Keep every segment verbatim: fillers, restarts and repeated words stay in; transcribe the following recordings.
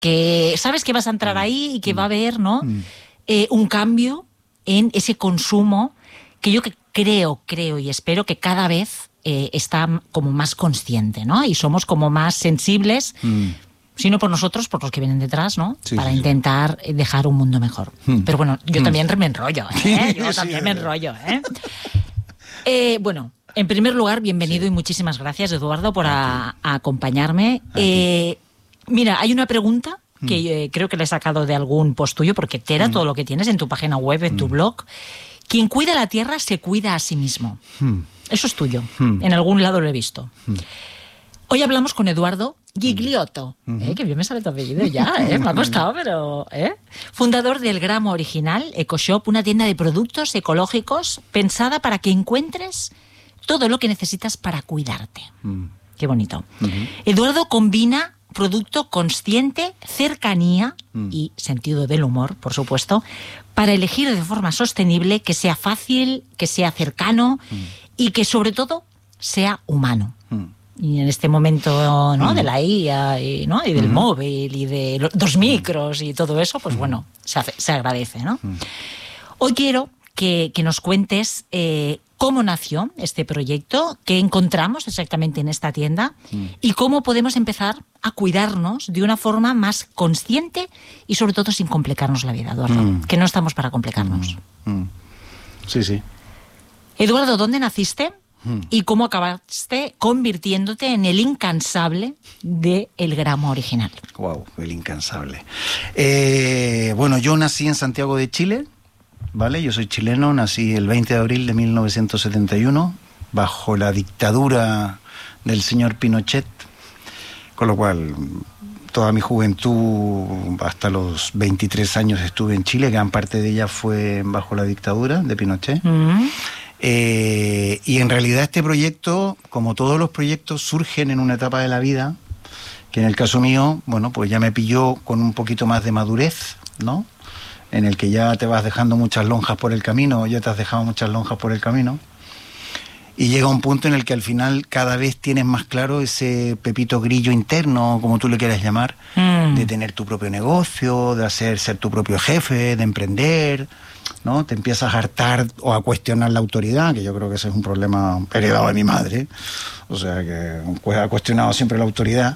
que sabes que vas a entrar ahí y que va a haber, ¿no? Eh, un cambio en ese consumo que yo que creo, creo y espero que cada vez eh, está como más consciente, ¿no? Y somos como más sensibles, mm. si no por nosotros, por los que vienen detrás, ¿no? Sí, Para sí, intentar sí. dejar un mundo mejor. Mm. Pero bueno, yo mm. también me enrollo, ¿eh? Yo también sí, me enrollo, ¿eh? eh bueno, en primer lugar, bienvenido sí. y muchísimas gracias, Eduardo, por a, a acompañarme. Eh, mira, hay una pregunta que eh, creo que le he sacado de algún post tuyo, porque te era mm. todo lo que tienes en tu página web, en mm. tu blog. Quien cuida la tierra se cuida a sí mismo. Mm. Eso es tuyo. Mm. En algún lado lo he visto. Mm. Hoy hablamos con Eduardo Gigliotto. Mm. ¿Eh? Que bien me sale tu apellido ya, ¿eh? Me ha costado, pero... ¿eh? Fundador del Gramo Original, EcoShop, una tienda de productos ecológicos pensada para que encuentres todo lo que necesitas para cuidarte. Mm. Qué bonito. Mm-hmm. Eduardo combina producto consciente, cercanía mm. y sentido del humor, por supuesto, para elegir de forma sostenible, que sea fácil, que sea cercano mm. y que sobre todo sea humano. Mm. Y en este momento, ¿no? mm. de la I A y, ¿no? y del mm. móvil y de los micros y todo eso, pues mm. bueno, se, hace, se agradece, ¿no? Mm. Hoy quiero que, que nos cuentes eh, cómo nació este proyecto, qué encontramos exactamente en esta tienda mm. y cómo podemos empezar a cuidarnos de una forma más consciente y sobre todo sin complicarnos la vida, Eduardo, mm. que no estamos para complicarnos. Mm. Mm. Sí, sí. Eduardo, ¿dónde naciste mm. y cómo acabaste convirtiéndote en el incansable de El Gramo Original? Wow, el incansable. Eh, bueno, yo nací en Santiago de Chile. ¿Vale? Yo soy chileno, nací el veinte de abril de mil novecientos setenta y uno, bajo la dictadura del señor Pinochet, con lo cual toda mi juventud, hasta los veintitrés años estuve en Chile, gran parte de ella fue bajo la dictadura de Pinochet. Mm. Eh, y en realidad este proyecto, como todos los proyectos, surgen en una etapa de la vida, que en el caso mío, bueno, pues ya me pilló con un poquito más de madurez, ¿no? En el que ya te vas dejando muchas lonjas por el camino, o ya te has dejado muchas lonjas por el camino, y llega un punto en el que al final cada vez tienes más claro ese pepito grillo interno, como tú le quieras llamar, mm. de tener tu propio negocio, de hacer ser tu propio jefe, de emprender, ¿no? Te empiezas a hartar o a cuestionar la autoridad, que yo creo que ese es un problema heredado de mi madre, o sea que pues, ha cuestionado siempre la autoridad.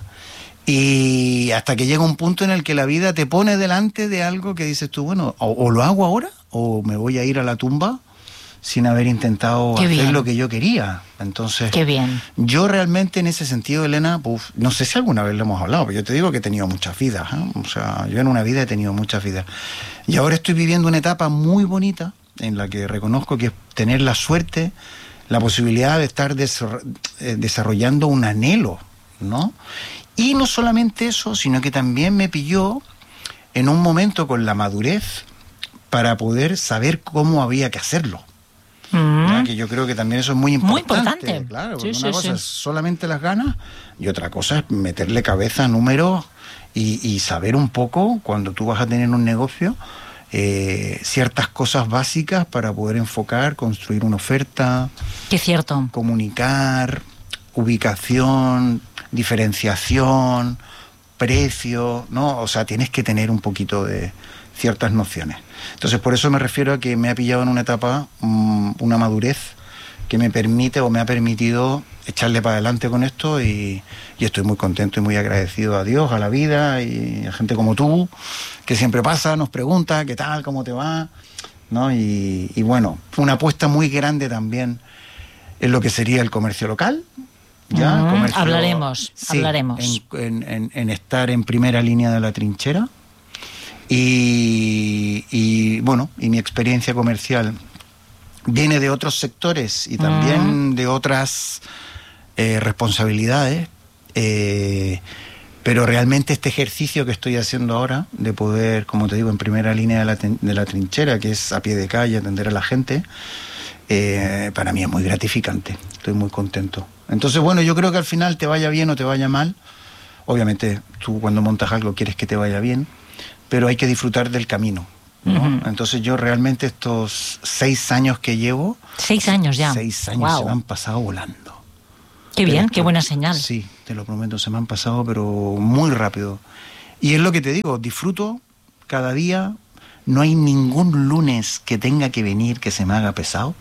Y hasta que llega un punto en el que la vida te pone delante de algo que dices tú, bueno, o, o lo hago ahora o me voy a ir a la tumba sin haber intentado Qué hacer bien. Lo que yo quería. Entonces, Qué bien. Yo realmente en ese sentido, Elena, uf, no sé si alguna vez lo hemos hablado, pero yo te digo que he tenido muchas vidas, ¿eh? O sea, yo en una vida he tenido muchas vidas. Y ahora estoy viviendo una etapa muy bonita en la que reconozco que es tener la suerte, la posibilidad de estar desarrollando un anhelo, ¿no? Y no solamente eso, sino que también me pilló en un momento con la madurez para poder saber cómo había que hacerlo. Mm. Que yo creo que también eso es muy importante. Muy importante. Claro, porque sí, una sí, cosa sí. es solamente las ganas y otra cosa es meterle cabeza, números y, y saber un poco, cuando tú vas a tener un negocio, eh, ciertas cosas básicas para poder enfocar, construir una oferta. Qué cierto. Comunicar, ubicación, diferenciación, precio, ¿no? O sea, tienes que tener un poquito de ciertas nociones. Entonces, por eso me refiero a que me ha pillado en una etapa um, una madurez que me permite o me ha permitido echarle para adelante con esto y, y estoy muy contento y muy agradecido a Dios, a la vida y a gente como tú, que siempre pasa, nos pregunta qué tal, cómo te va, ¿no? Y, y bueno, una apuesta muy grande también en lo que sería el comercio local. Ya, uh-huh. comercio, hablaremos, sí, hablaremos. En, en, en estar en primera línea de la trinchera y, y bueno, y mi experiencia comercial viene de otros sectores y también uh-huh. de otras eh, responsabilidades, eh, pero realmente este ejercicio que estoy haciendo ahora de poder, como te digo, en primera línea de la, de la trinchera, que es a pie de calle, atender a la gente, eh, para mí es muy gratificante, estoy muy contento. Entonces, bueno, yo creo que al final te vaya bien o te vaya mal. Obviamente, tú cuando montas algo quieres que te vaya bien, pero hay que disfrutar del camino, ¿no? Uh-huh. Entonces yo realmente estos seis años que llevo... Seis años ya. Seis años wow. se me han pasado volando. Qué bien, pero, qué buena señal. Sí, te lo prometo, se me han pasado, pero muy rápido. Y es lo que te digo, disfruto cada día, no hay ningún lunes que tenga que venir que se me haga pesado.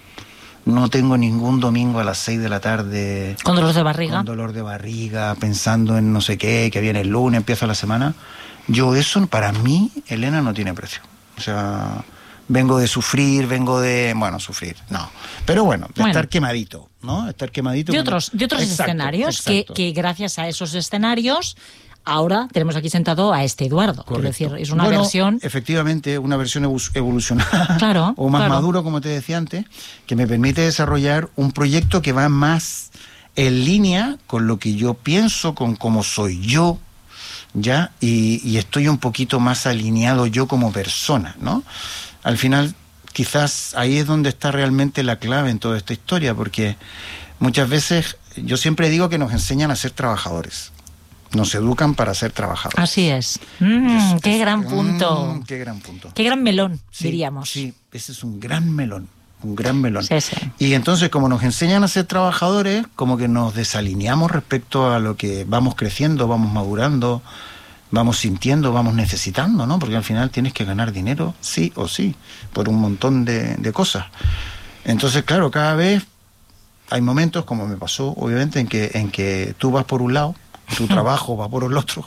No tengo ningún domingo a las seis de la tarde... ¿Con dolor de barriga? Con dolor de barriga, pensando en no sé qué, que viene el lunes, empieza la semana. Yo eso, para mí, Elena, no tiene precio. O sea, vengo de sufrir, vengo de... Bueno, sufrir, no. Pero bueno, de bueno, estar quemadito, ¿no? Estar quemadito. De otros, de otros exacto, escenarios, exacto. Que, que gracias a esos escenarios... Ahora tenemos aquí sentado a este Eduardo. Quiero decir, es una bueno, versión... efectivamente, una versión evolucionada claro, o más claro. maduro, como te decía antes, que me permite desarrollar un proyecto que va más en línea con lo que yo pienso, con cómo soy yo, ¿ya? Y, y estoy un poquito más alineado yo como persona, ¿no? Al final, quizás ahí es donde está realmente la clave en toda esta historia, porque muchas veces, yo siempre digo que nos enseñan a ser trabajadores. Nos educan para ser trabajadores. Así es. Mm, qué gran punto. Mm, qué gran punto. Qué gran melón, sí, diríamos. Sí, ese es un gran melón. Un gran melón. Sí, sí. Y entonces, como nos enseñan a ser trabajadores, como que nos desalineamos respecto a lo que vamos creciendo, vamos madurando, vamos sintiendo, vamos necesitando, ¿no? Porque al final tienes que ganar dinero, sí o sí, por un montón de, de cosas. Entonces, claro, cada vez hay momentos, como me pasó, obviamente, en que, en que tú vas por un lado, tu trabajo va por el otro,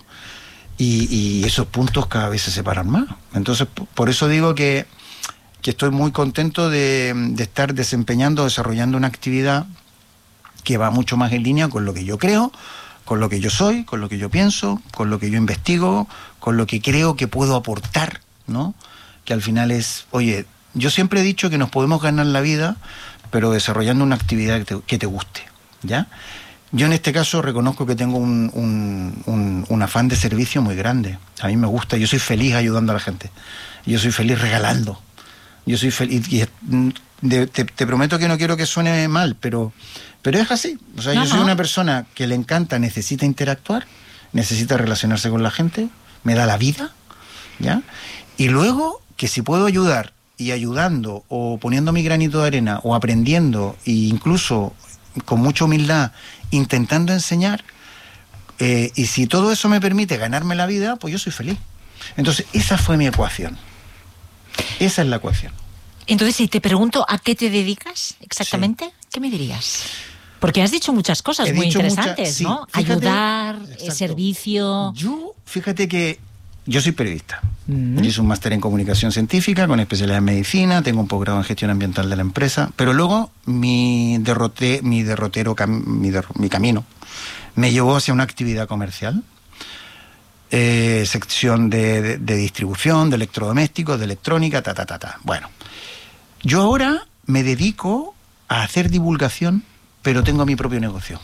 y, y esos puntos cada vez se separan más. Entonces, por eso digo que, que estoy muy contento de, de estar desempeñando, desarrollando una actividad que va mucho más en línea con lo que yo creo, con lo que yo soy, con lo que yo pienso, con lo que yo investigo, con lo que creo que puedo aportar, ¿no? Que al final es, oye, yo siempre he dicho que nos podemos ganar la vida, pero desarrollando una actividad que te, que te guste, ¿ya? Yo en este caso reconozco que tengo un, un, un, un afán de servicio muy grande. A mí me gusta, yo soy feliz ayudando a la gente. Yo soy feliz regalando. Yo soy feliz... Y de, te, te prometo que no quiero que suene mal, pero, pero es así. O sea, no, yo soy no. una persona que le encanta, necesita interactuar, necesita relacionarse con la gente, me da la vida, ¿ya? Y luego, que si puedo ayudar, y ayudando, o poniendo mi granito de arena, o aprendiendo, e incluso con mucha humildad, intentando enseñar, eh, y si todo eso me permite ganarme la vida, pues yo soy feliz. Entonces, esa fue mi ecuación. Esa es la ecuación. Entonces, si te pregunto a qué te dedicas exactamente, sí. ¿Qué me dirías? Porque has dicho muchas cosas He muy interesantes, mucha, sí, ¿no? Fíjate, ayudar, exacto. servicio... Yo, fíjate que yo soy periodista. Mm. Yo hice un máster en comunicación científica con especialidad en medicina, tengo un posgrado en gestión ambiental de la empresa, pero luego mi derrote, mi derrotero, mi, der, mi camino me llevó hacia una actividad comercial, eh, sección de, de, de distribución, de electrodomésticos, de electrónica, ta, ta, ta, ta. Bueno, yo ahora me dedico a hacer divulgación, pero tengo mi propio negocio.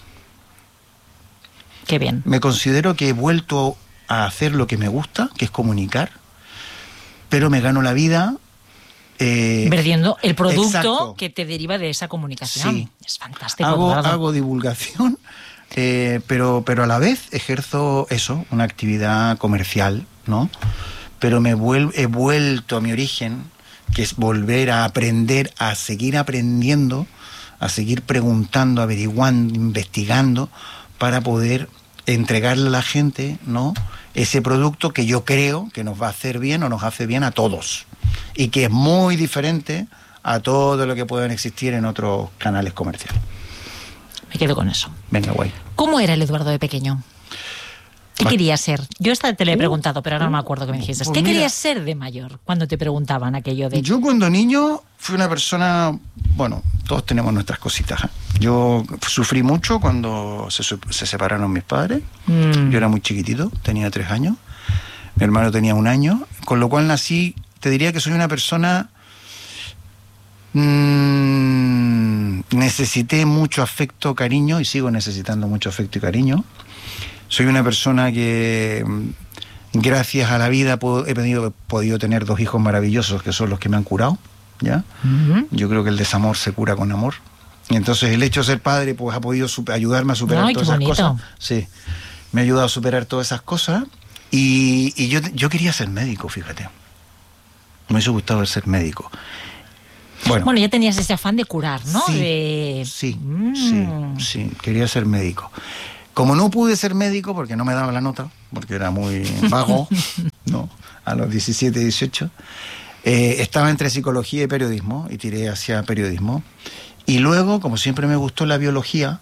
Qué bien. Me considero que he vuelto a hacer lo que me gusta, que es comunicar, pero me gano la vida eh, vendiendo el producto exacto. que te deriva de esa comunicación. Sí. Es fantástico. Hago, hago divulgación, eh, pero, pero a la vez ejerzo eso, una actividad comercial, ¿no? Pero me vuel- he vuelto a mi origen, que es volver a aprender, a seguir aprendiendo, a seguir preguntando, averiguando, investigando, para poder entregarle a la gente, ¿no?, ese producto que yo creo que nos va a hacer bien o nos hace bien a todos, y que es muy diferente a todo lo que puedan existir en otros canales comerciales. Me quedo con eso. Venga, guay. ¿Cómo era el Eduardo de pequeño? ¿Qué querías ser? Yo esta te lo he preguntado, pero ahora no me acuerdo que me dijiste. Pues ¿Qué mira, querías ser de mayor cuando te preguntaban aquello de...? Yo cuando niño fui una persona... Bueno, todos tenemos nuestras cositas, ¿eh? Yo sufrí mucho cuando se, se separaron mis padres. Mm. Yo era muy chiquitito, tenía tres años. Mi hermano tenía un año. Con lo cual nací... Te diría que soy una persona... Mmm, necesité mucho afecto, cariño, y sigo necesitando mucho afecto y cariño. Soy una persona que, gracias a la vida, puedo, he podido, podido tener dos hijos maravillosos que son los que me han curado, ¿ya? Uh-huh. Yo creo que el desamor se cura con amor. Y entonces el hecho de ser padre pues ha podido super, ayudarme a superar Ay, todas esas cosas. Sí, me ha ayudado a superar todas esas cosas. Y, y yo, yo quería ser médico, fíjate. Me hubiese gustado ser médico. Bueno, bueno, ya tenías ese afán de curar, ¿no? Sí, de... sí, mm. sí, sí, quería ser médico. Como no pude ser médico, porque no me daba la nota, porque era muy vago, ¿no? A los diecisiete, dieciocho, eh, estaba entre psicología y periodismo, y tiré hacia periodismo. Y luego, como siempre me gustó la biología,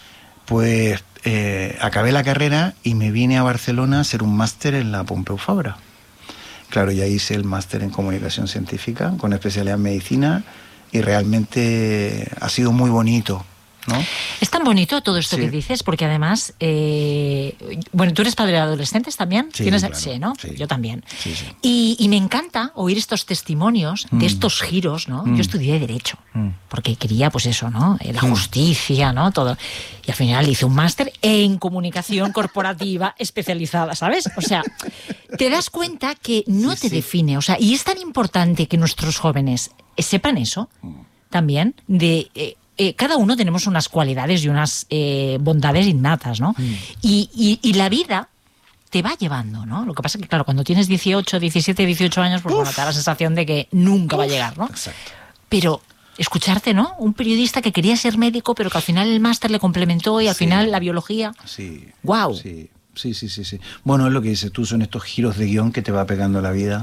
pues eh, acabé la carrera y me vine a Barcelona a hacer un máster en la Pompeu Fabra. Claro, ya hice el máster en comunicación científica, con especialidad en medicina, y realmente ha sido muy bonito, ¿no? Es tan bonito todo esto Sí. que dices, porque además, eh, bueno, tú eres padre de adolescentes también, Sí, ¿tienes? claro. Sí, ¿no? Sí. Yo también. Sí, sí. Y, y me encanta oír estos testimonios de estos giros, ¿no? Mm. Yo estudié Derecho, Mm. porque quería, pues eso, ¿no? La justicia, ¿no? Todo. Y al final hice un máster en comunicación corporativa especializada, ¿sabes? O sea, te das cuenta que no Sí, te sí. define, o sea, y es tan importante que nuestros jóvenes sepan eso también, de... eh, eh, cada uno tenemos unas cualidades y unas eh, bondades innatas, ¿no? Mm. Y, y, y la vida te va llevando, ¿no? Lo que pasa es que, claro, cuando tienes dieciocho, diecisiete, dieciocho años, pues Uf. bueno, te da la sensación de que nunca va a Uf. llegar, ¿no? Exacto. Pero escucharte, ¿no? Un periodista que quería ser médico, pero que al final el máster le complementó y al Sí. final la biología. Sí. Guau. Sí, sí, sí, sí, sí. Bueno, es lo que dices tú, son estos giros de guión que te va pegando la vida.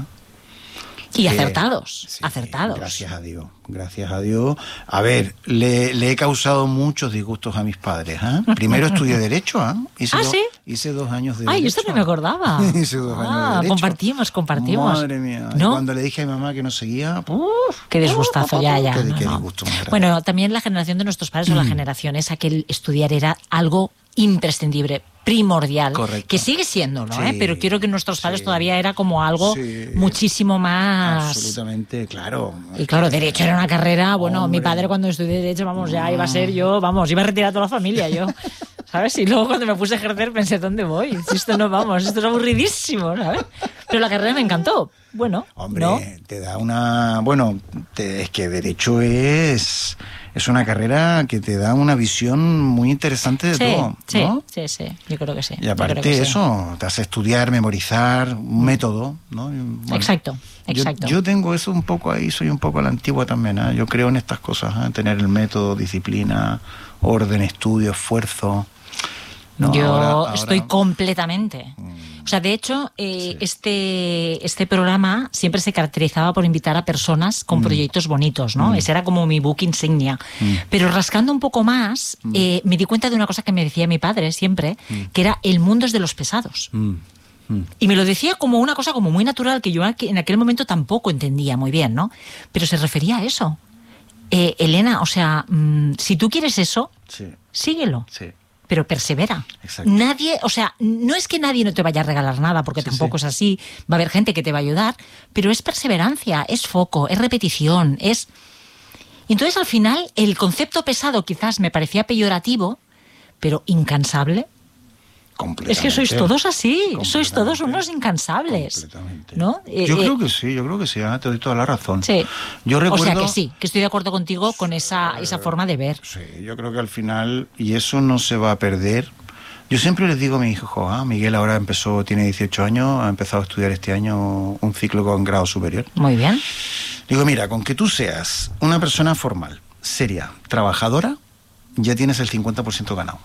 Y Eh, acertados, sí, acertados. Gracias a Dios, gracias a Dios. A ver, le, le he causado muchos disgustos a mis padres. ¿eh? Primero estudié Derecho, ¿eh? hice, ¿Ah, do- sí? hice dos años de Ay, Derecho. esto no me acordaba. hice dos años de Ah, Derecho. compartimos, compartimos. Madre mía. Y ¿No? cuando le dije a mi mamá que no seguía, ¡puf! Qué disgustazo, ¡puf! ya, ya. Qué, no, qué no. disgusto más grande. Bueno, también la generación de nuestros padres o la generación esa que el estudiar era algo imprescindible, primordial, Correcto. que sigue siéndolo, Sí, ¿eh? Pero quiero que nuestros padres sí. todavía era como algo Sí. muchísimo más... Absolutamente, claro. Y claro, Derecho era una carrera, bueno, Hombre. mi padre cuando estudié Derecho, vamos, ya iba a ser yo, vamos, iba a retirar a toda la familia yo, ¿sabes? Y luego cuando me puse a ejercer pensé, ¿dónde voy? Si esto no, vamos, esto es aburridísimo, ¿sabes? Pero la carrera me encantó, bueno, Hombre, ¿no? te da una... Bueno, te- es que Derecho es... Es una carrera que te da una visión muy interesante de Sí, todo, sí, ¿no? sí, sí, yo creo que sí. Y yo creo aparte que sí. eso, te hace estudiar, memorizar, un método, ¿no? Y, bueno, Exacto, yo- exacto. Yo, tengo eso un poco ahí, soy un poco a la antigua también, ¿eh? Yo creo en estas cosas, ¿eh? Tener el método, disciplina, orden, estudio, esfuerzo. No, Yo ahora- ahora- estoy completamente. O sea, de hecho, eh, Sí. este, este programa siempre se caracterizaba por invitar a personas con proyectos bonitos, ¿no? Ese era como mi book insignia. Pero rascando un poco más, eh, me di cuenta de una cosa que me decía mi padre siempre, que era el mundo es de los pesados. Mm, mm. Y me lo decía como una cosa como muy natural que yo aqu- en aquel momento tampoco entendía muy bien, ¿no? Pero se refería a eso. Eh, Elena, o sea, mm, si tú quieres eso, Sí, síguelo. sí. Pero persevera. Exacto. Nadie, o sea, no es que nadie no te vaya a regalar nada, porque Sí, tampoco sí. es así. Va a haber gente que te va a ayudar, pero es perseverancia, es foco, es repetición, es... Y entonces al final el concepto pesado quizás me parecía peyorativo, pero incansable. Es que sois todos así, sois todos unos incansables. Completamente. ¿No? Eh, Yo eh, creo que sí, yo creo que sí, ah, te doy toda la razón. Sí. Yo recuerdo... O sea que sí, que estoy de acuerdo contigo con esa, esa forma de ver. Sí, yo creo que al final, y eso no se va a perder. Yo siempre les digo a mi hijo, ah, Miguel ahora empezó, tiene dieciocho años, ha empezado a estudiar este año un ciclo con grado superior. Muy bien. Digo, mira, con que tú seas una persona formal, seria, trabajadora, ya tienes el cincuenta por ciento ganado.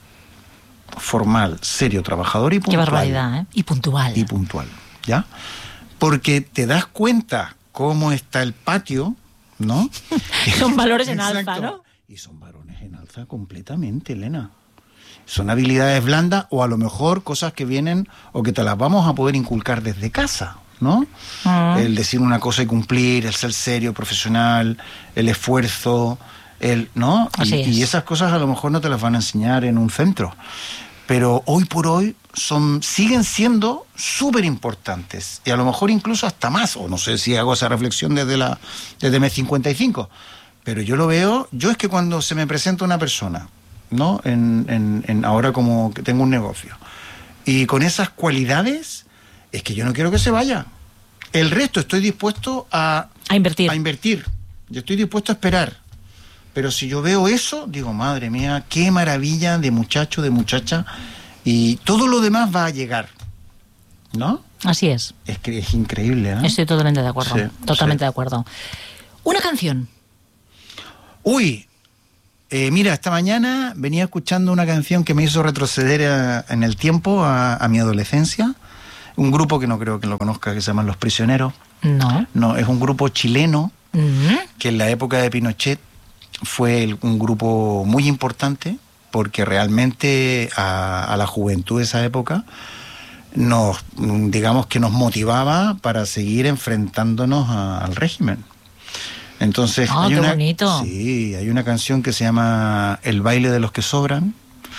Formal, serio, trabajador y Qué puntual. barbaridad, ¿eh? Y puntual. Y puntual, ¿ya? Porque te das cuenta cómo está el patio, ¿no? Son valores en Exacto. alza, ¿no? Y son varones en alza completamente, Elena. Son habilidades blandas o a lo mejor cosas que vienen o que te las vamos a poder inculcar desde casa, ¿no? Ah. El decir una cosa y cumplir, el ser serio, profesional, el esfuerzo, el, ¿no? Así y, es. y esas cosas a lo mejor no te las van a enseñar en un centro. Pero hoy por hoy son, siguen siendo súper importantes. Y a lo mejor incluso hasta más. O no sé si hago esa reflexión desde la desde mes cincuenta y cinco. Pero yo lo veo, yo es que cuando se me presenta una persona, ¿no? En, en, en ahora como que tengo un negocio. Y con esas cualidades, es que yo no quiero que se vaya. El resto estoy dispuesto a, A invertir. a invertir. Yo estoy dispuesto a esperar. Pero si yo veo eso, digo, madre mía, qué maravilla de muchacho, de muchacha. Y todo lo demás va a llegar. ¿No? Así es. Es que es increíble, ¿eh? Estoy totalmente de acuerdo. Sí, totalmente sí. de acuerdo. Una canción. Uy, Eh, mira, esta mañana venía escuchando una canción que me hizo retroceder a, en el tiempo a, a mi adolescencia. Un grupo que no creo que lo conozca, que se llaman Los Prisioneros. No. No, es un grupo chileno Mm. que en la época de Pinochet fue el, un grupo muy importante porque realmente a, a la juventud de esa época nos, digamos que nos motivaba para seguir enfrentándonos a, al régimen. Entonces, oh, hay qué una, bonito. Sí, hay una canción que se llama El baile de los que sobran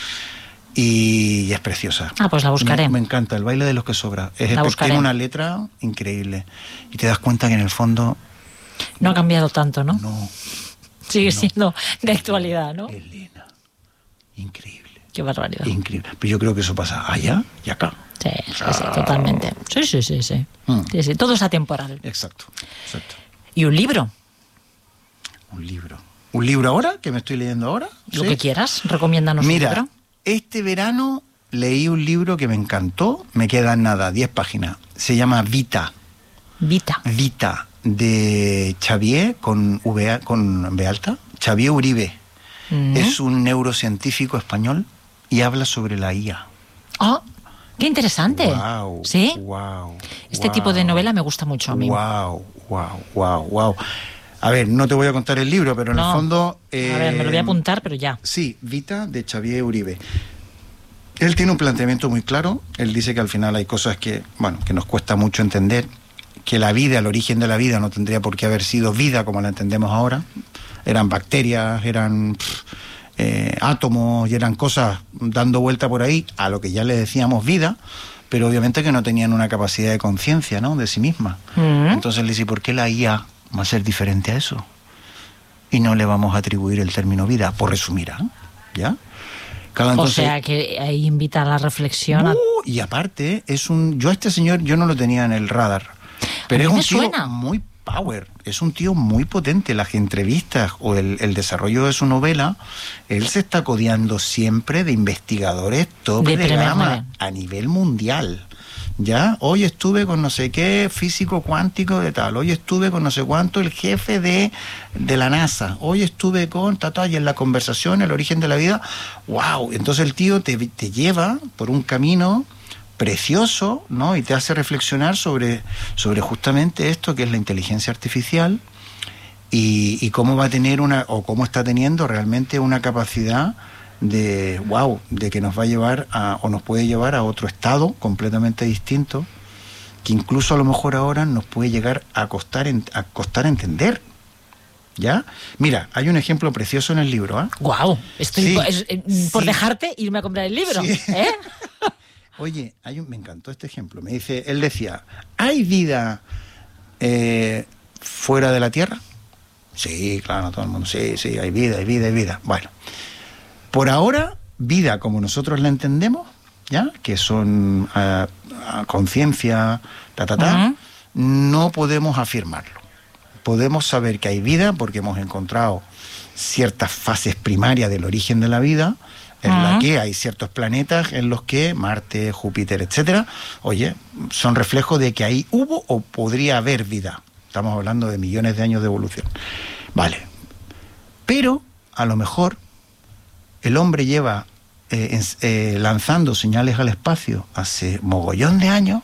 y es preciosa. Ah, pues la buscaré. Me, me encanta, El baile de los que sobran. Es, La buscaré. Tiene una letra increíble y te das cuenta que en el fondo no ha cambiado tanto, ¿no? no sigue no, siendo de actualidad, ¿no? Elena, increíble. Qué barbaridad. Increíble. Pero yo creo que eso pasa allá y acá. Sí, sí, sí, totalmente. Sí, sí, sí, sí. Mm. Sí, sí. Todo es atemporal. Exacto, exacto. ¿Y un libro? Un libro. ¿Un libro ahora? ¿Que me estoy leyendo ahora? Lo ¿Sí? que quieras, recomiéndanos Mira, un libro. este verano leí un libro que me encantó, me quedan nada, diez páginas. Se llama Vita. Vita. Vita, de Xavier con, v, con V alta, Xavier Uribe. Mm. Es un neurocientífico español y habla sobre la I A. Oh, qué interesante. Wow, ¿Sí? Wow, este wow, tipo de novela me gusta mucho a mí. Wow, wow, wow, wow. A ver, no te voy a contar el libro, pero en no. el fondo... Eh, a ver, me lo voy a apuntar, pero ya. Sí, Vita, de Xavier Uribe. Él tiene un planteamiento muy claro. Él dice que al final hay cosas que, bueno, que nos cuesta mucho entender, que la vida, el origen de la vida no tendría por qué haber sido vida como la entendemos ahora. Eran bacterias, eran pff, eh, átomos y eran cosas dando vuelta por ahí a lo que ya le decíamos vida, pero obviamente que no tenían una capacidad de conciencia, ¿no?, de sí misma. Mm. Entonces le dice, ¿por qué la I A va a ser diferente a eso? Y no le vamos a atribuir el término vida, por resumir, ¿eh? ¿Ya? Claro, entonces, o sea, que ahí invita a la reflexión. Uh, a... Y aparte, es un yo a este señor yo no lo tenía en el radar, pero es un tío suena. muy power, es un tío muy potente. Las entrevistas o el, el desarrollo de su novela, él se está codeando siempre de investigadores top de, de gama a nivel mundial. Ya, hoy estuve con no sé qué físico cuántico de tal, hoy estuve con no sé cuánto el jefe de, de la NASA, hoy estuve con tata, y en la conversación, el origen de la vida, wow, entonces el tío te, te lleva por un camino precioso, ¿no? Y te hace reflexionar sobre, sobre justamente esto que es la inteligencia artificial y, y cómo va a tener una, o cómo está teniendo realmente una capacidad de wow, de que nos va a llevar a, o nos puede llevar a otro estado completamente distinto, que incluso a lo mejor ahora nos puede llegar a costar, en, a costar entender. ¿Ya? Mira, hay un ejemplo precioso en el libro, ¿eh? Guau, estoy sí, es, eh, por sí. dejarte irme a comprar el libro, sí. ¿eh? Oye, hay un, me encantó este ejemplo. Me dice, él decía, ¿hay vida eh, fuera de la Tierra? Sí, claro, todo el mundo, sí, sí, hay vida, hay vida, hay vida. Bueno, por ahora, vida como nosotros la entendemos, ¿ya? Que son uh, uh, conciencia, ta, ta, ta, uh-huh. no podemos afirmarlo. Podemos saber que hay vida porque hemos encontrado ciertas fases primarias del origen de la vida, en uh-huh. la que hay ciertos planetas en los que Marte, Júpiter, etcétera, oye, son reflejos de que ahí hubo o podría haber vida. Estamos hablando de millones de años de evolución. Vale. Pero, a lo mejor, el hombre lleva eh, eh, lanzando señales al espacio hace mogollón de años.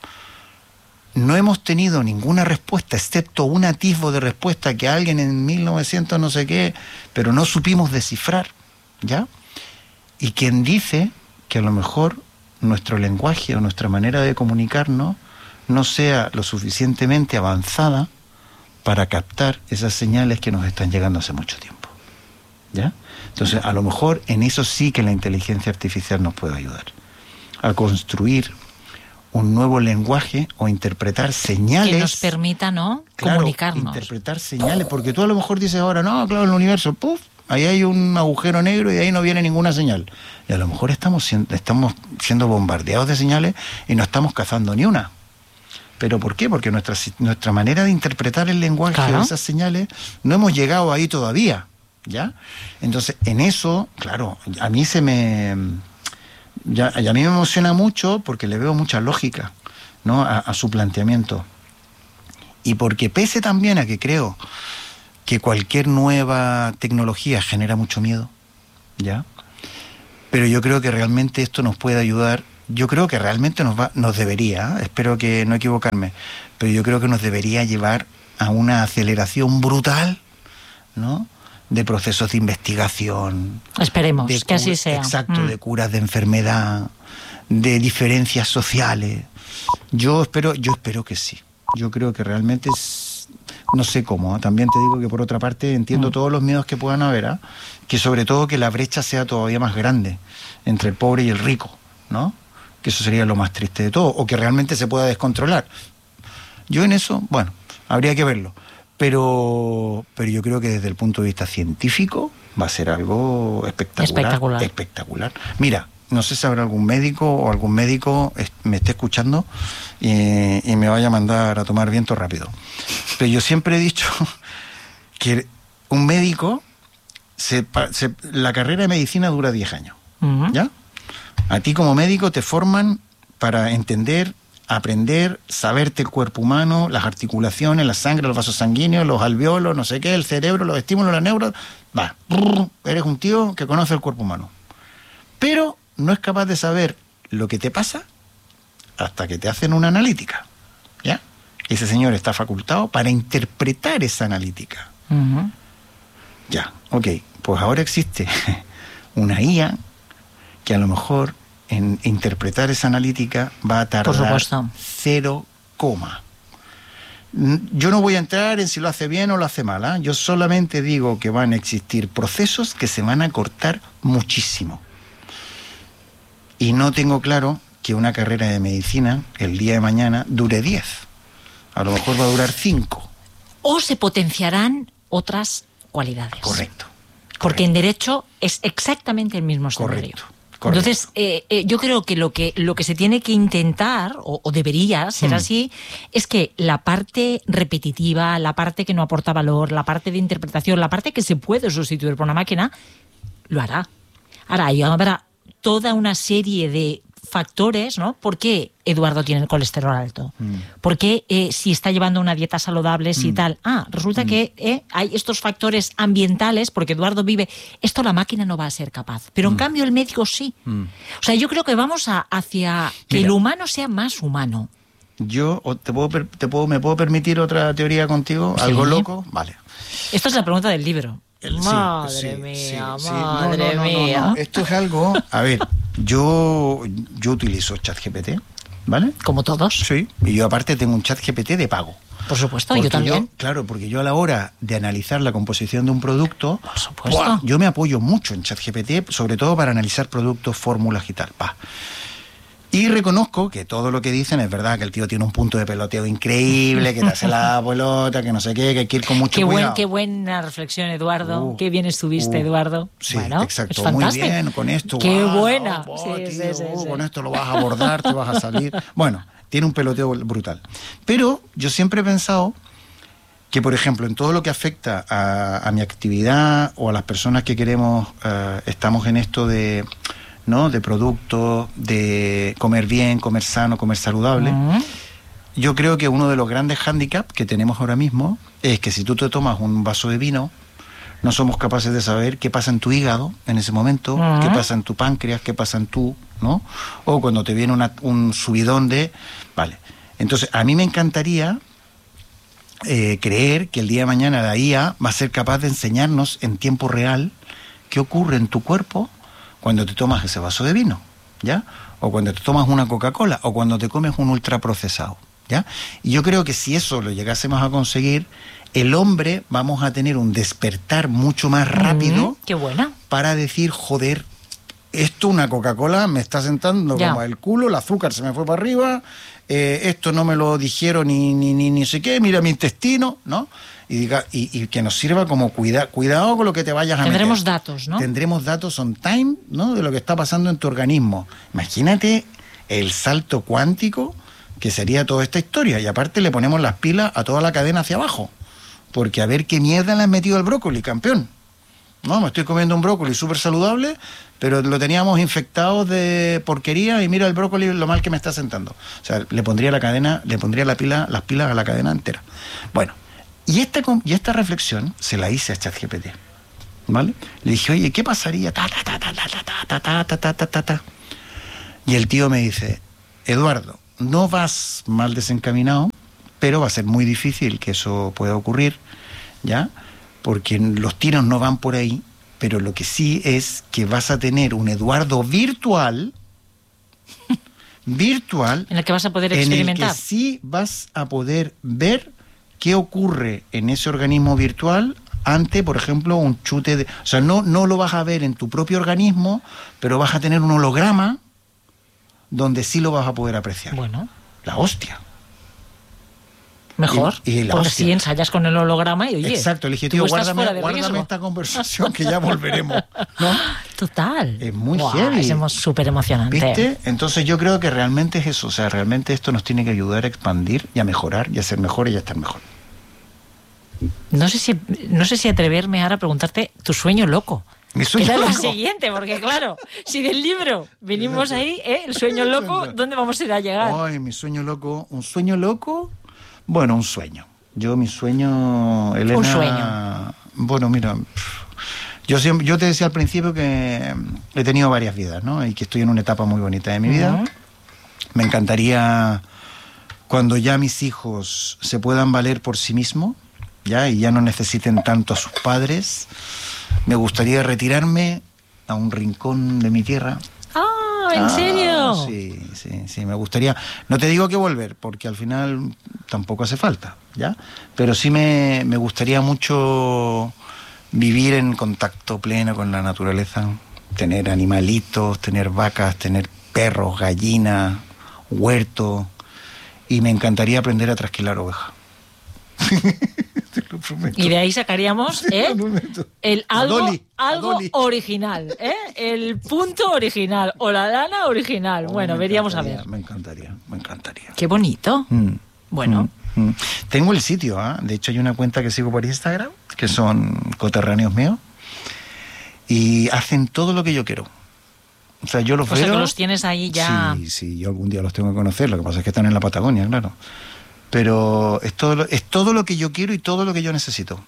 No hemos tenido ninguna respuesta, excepto un atisbo de respuesta que alguien en mil novecientos no sé qué, pero no supimos descifrar, ¿ya? Y quien dice que a lo mejor nuestro lenguaje o nuestra manera de comunicarnos no sea lo suficientemente avanzada para captar esas señales que nos están llegando hace mucho tiempo, ¿ya? Entonces, a lo mejor en eso sí que la inteligencia artificial nos puede ayudar a construir un nuevo lenguaje o interpretar señales que nos permita, ¿no? Claro, comunicarnos. Interpretar señales, porque tú a lo mejor dices ahora, no, claro, el universo, puf, ahí hay un agujero negro y de ahí no viene ninguna señal. Y a lo mejor estamos siendo, estamos siendo bombardeados de señales y no estamos cazando ni una. ¿Pero por qué? Porque nuestra, nuestra manera de interpretar el lenguaje claro. de esas señales no hemos llegado ahí todavía, ¿ya? Entonces, en eso, claro, a mí se me... Ya, a mí me emociona mucho porque le veo mucha lógica, ¿no? a, a su planteamiento. Y porque pese también a que creo que cualquier nueva tecnología genera mucho miedo, ¿ya? Pero yo creo que realmente esto nos puede ayudar. Yo creo que realmente nos va, nos debería, ¿eh? Espero que no equivocarme, pero yo creo que nos debería llevar a una aceleración brutal, ¿no?, de procesos de investigación. Esperemos de que así sea. Exacto, mm. de curas de enfermedad, de diferencias sociales. Yo espero, yo espero que sí. Yo creo que realmente es, no sé cómo, ¿eh? También te digo que por otra parte entiendo mm. todos los miedos que puedan haber, ¿eh? Que sobre todo que la brecha sea todavía más grande entre el pobre y el rico, ¿no? Que eso sería lo más triste de todo, o que realmente se pueda descontrolar. Yo en eso, bueno, habría que verlo, pero, pero yo creo que desde el punto de vista científico va a ser algo espectacular. Espectacular. Espectacular. Mira, no sé si habrá algún médico o algún médico me esté escuchando y, y me vaya a mandar a tomar viento rápido. Pero yo siempre he dicho que un médico, se, se, la carrera de medicina dura diez años, uh-huh. ¿ya? A ti como médico te forman para entender, aprender, saberte el cuerpo humano, las articulaciones, la sangre, los vasos sanguíneos, los alveolos, no sé qué, el cerebro, los estímulos, las neuronas. Va, eres un tío que conoce el cuerpo humano. Pero no es capaz de saber lo que te pasa hasta que te hacen una analítica, ¿ya? Ese señor está facultado para interpretar esa analítica. Uh-huh. Ya, ok, pues ahora existe una I A que a lo mejor en interpretar esa analítica va a tardar cero coma. Yo no voy a entrar en si lo hace bien o lo hace mal, ¿eh? Yo solamente digo que van a existir procesos que se van a cortar muchísimo. Y no tengo claro que una carrera de medicina el día de mañana dure diez. A lo mejor va a durar cinco. O se potenciarán otras cualidades. Correcto. Porque correcto. En derecho es exactamente el mismo escenario. Correcto. Correcto. Entonces, eh, eh, yo creo que lo que lo que se tiene que intentar, o, o debería ser mm. así, es que la parte repetitiva, la parte que no aporta valor, la parte de interpretación, la parte que se puede sustituir por una máquina, lo hará. Ahora, y habrá toda una serie de factores, ¿no? ¿Por qué Eduardo tiene el colesterol alto? Mm. ¿Por qué eh, si está llevando una dieta saludable, si mm. tal? Ah, resulta mm. que eh, hay estos factores ambientales, porque Eduardo vive... Esto la máquina no va a ser capaz, pero mm. en cambio el médico sí. Mm. O sea, yo creo que vamos a, hacia que Mira, el humano sea más humano. Yo, ¿te puedo, te puedo, ¿me puedo permitir otra teoría contigo? Sí. ¿Algo loco? Vale. Esto es la pregunta del libro. El, madre sí, mía, sí, sí. madre no, no, no, mía. No, no. Esto es algo... A ver, yo, yo utilizo ChatGPT, ¿vale? Como todos. Sí, y yo aparte tengo un ChatGPT de pago. Por supuesto, porque yo también. Yo, claro, porque yo a la hora de analizar la composición de un producto, por supuesto, ¡buah!, yo me apoyo mucho en ChatGPT, sobre todo para analizar productos, fórmulas y tal. ¡Bah! Y reconozco que todo lo que dicen es verdad, que el tío tiene un punto de peloteo increíble, que te hace la pelota, que no sé qué, que hay que ir con mucho qué cuidado. Buen, qué buena reflexión, Eduardo. Uh, qué bien estuviste, uh, Eduardo. Sí, bueno, exacto. Es Muy bien, con esto. Qué wow, buena. Oh, sí, tío, sí, sí, uh, sí. Con esto lo vas a abordar, te vas a salir. Bueno, tiene un peloteo brutal. Pero yo siempre he pensado que, por ejemplo, en todo lo que afecta a, a mi actividad o a las personas que queremos, uh, estamos en esto de... ¿no? de productos, de comer bien, comer sano, comer saludable. Uh-huh. Yo creo que uno de los grandes hándicaps que tenemos ahora mismo es que si tú te tomas un vaso de vino, no somos capaces de saber qué pasa en tu hígado en ese momento, uh-huh. qué pasa en tu páncreas, qué pasa en tu, ¿no? O cuando te viene una, un subidón de... Vale. Entonces, a mí me encantaría eh, creer que el día de mañana la I A va a ser capaz de enseñarnos en tiempo real qué ocurre en tu cuerpo cuando te tomas ese vaso de vino, ¿ya? O cuando te tomas una Coca-Cola, o cuando te comes un ultraprocesado, ¿ya? Y yo creo que si eso lo llegásemos a conseguir, el hombre vamos a tener un despertar mucho más rápido. Mm, ¡qué buena! Para decir, joder, esto una Coca-Cola me está sentando ya. como el culo, el azúcar se me fue para arriba, eh, esto no me lo dijeron ni, ni, ni, ni sé qué, mira mi intestino, ¿no? Y, diga, y, y que nos sirva como cuida, cuidado con lo que te vayas a meter. Tendremos datos, ¿no? Tendremos datos on time, ¿no? De lo que está pasando en tu organismo. Imagínate el salto cuántico que sería toda esta historia. Y aparte le ponemos las pilas a toda la cadena hacia abajo. Porque a ver qué mierda le has metido al brócoli, campeón. No, me estoy comiendo un brócoli súper saludable, pero lo teníamos infectado de porquería y mira el brócoli lo mal que me está sentando. O sea, le pondría la cadena, le pondría la pila, las pilas a la cadena entera. Bueno, Y esta, y esta reflexión se la hice a ChatGPT, ¿vale? Le dije, oye, ¿qué pasaría? Ta, ta, ta, ta, ta, ta, ta, ta, ta, ta, ta, ta. Y el tío me dice, Eduardo, no vas mal desencaminado, pero va a ser muy difícil que eso pueda ocurrir, ¿ya? Porque los tiros no van por ahí, pero lo que sí es que vas a tener un Eduardo virtual, virtual, en el que vas a poder experimentar. En el que sí vas a poder ver qué ocurre en ese organismo virtual ante, por ejemplo, un chute de... O sea, no, no lo vas a ver en tu propio organismo, pero vas a tener un holograma donde sí lo vas a poder apreciar. Bueno. La hostia. Mejor, y, y la porque hostia. si ensayas con el holograma y oye... Exacto, le dije, tío, guárdame, guárdame esta conversación que ya volveremos, ¿no? Total. Es muy wow, heavy. Es súper emocionante. ¿Viste? Entonces yo creo que realmente es eso, o sea, realmente esto nos tiene que ayudar a expandir y a mejorar y a ser mejor y a estar mejor. No sé si, no sé si atreverme ahora a preguntarte tu sueño loco. Mi sueño Era loco. la siguiente, porque claro, si del libro venimos ahí, ¿eh? El sueño loco, ¿dónde vamos a ir a llegar? Ay, mi sueño loco, un sueño loco, bueno, un sueño. Yo mi sueño, Elena... Un sueño. Bueno, mira, yo, siempre, yo te decía al principio que he tenido varias vidas, ¿no? Y que estoy en una etapa muy bonita de mi vida. Uh-huh. Me encantaría, cuando ya mis hijos se puedan valer por sí mismos, ya, y ya no necesiten tanto a sus padres, me gustaría retirarme a un rincón de mi tierra. ¡Ah, en serio! Ah, sí, sí, sí, me gustaría. No te digo que volver, porque al final tampoco hace falta, ¿ya? Pero sí me, me gustaría mucho vivir en contacto pleno con la naturaleza, tener animalitos, tener vacas, tener perros, gallinas, huerto, y me encantaría aprender a trasquilar ovejas. Te lo prometo. Y de ahí sacaríamos ¿eh? el algo, Dolly, algo Dolly. original, ¿eh? El punto original o la lana original. Oh, bueno, veríamos a ver. Me encantaría, me encantaría. Qué bonito. Mm. Bueno. Mm. Mm. Tengo el sitio, ¿eh? De hecho hay una cuenta que sigo por Instagram, que son coterráneos míos, y hacen todo lo que yo quiero. O sea, yo los o veo... sea, que los tienes ahí ya... Sí, sí, yo algún día los tengo que conocer, lo que pasa es que están en la Patagonia, claro. Pero es todo, lo, es todo lo que yo quiero y todo lo que yo necesito.